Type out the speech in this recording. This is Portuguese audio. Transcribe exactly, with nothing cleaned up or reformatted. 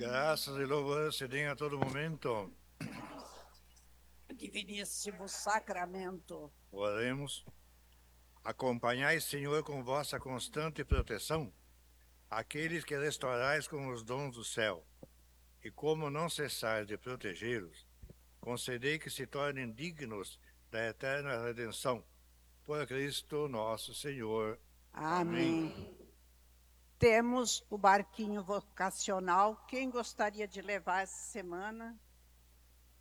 Graças e louvores se deem a todo momento. Diviníssimo Sacramento. Oremos. Acompanhai, Senhor, com vossa constante proteção, aqueles que restaurais com os dons do céu, e como não cessais de protegê-los, concedei que se tornem dignos da eterna redenção. Por Cristo nosso Senhor. Amém. Amém. Temos o barquinho vocacional. Quem gostaria de levar essa semana?